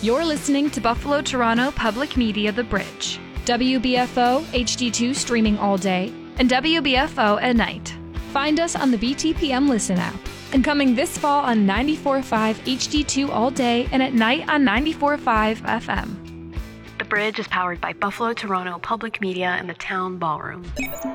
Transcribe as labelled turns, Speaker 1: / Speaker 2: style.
Speaker 1: You're listening to Buffalo Toronto Public Media The Bridge. WBFO HD2 streaming all day and WBFO at night. Find us on the BTPM Listen app. And coming this fall on 94.5 HD2 all day and at night on 94.5 FM.
Speaker 2: The Bridge is powered by Buffalo Toronto Public Media and the Town Ballroom.